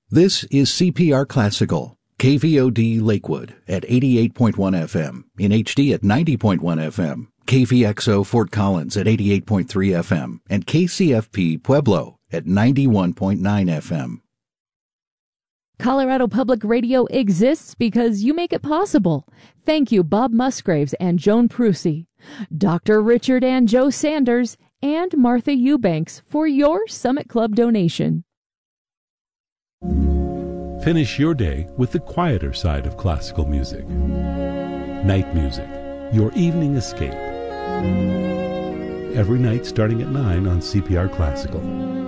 This is CPR Classical, KVOD Lakewood at 88.1 FM, in HD at 90.1 FM, KVXO Fort Collins at 88.3 FM, and KCFP Pueblo at 91.9 FM. Colorado Public Radio exists because you make it possible. Thank you, Bob Musgraves and Joan Prusy, Dr. Richard and Joe Sanders, and Martha Eubanks for your Summit Club donation. Finish your day with the quieter side of classical music. Night music, your evening escape. Every night starting at 9 on CPR Classical.